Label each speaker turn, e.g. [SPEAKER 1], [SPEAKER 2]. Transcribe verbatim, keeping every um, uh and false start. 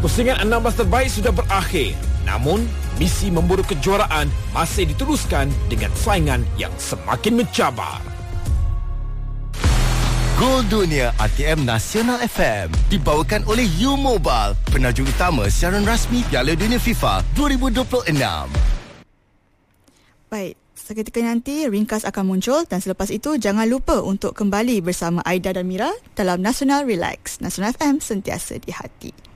[SPEAKER 1] Pusingan enam belas terbaik sudah berakhir. Namun, misi memburu kejuaraan masih diteruskan dengan saingan yang semakin mencabar.
[SPEAKER 2] Gol Dunia R T M Nasional F M dibawakan oleh U-Mobile, penajuk utama siaran rasmi Piala Dunia FIFA dua ribu dua puluh enam.
[SPEAKER 3] Baik, seketika nanti ringkas akan muncul dan selepas itu jangan lupa untuk kembali bersama Aida dan Mira dalam Nasional Relax. Nasional F M, sentiasa di hati.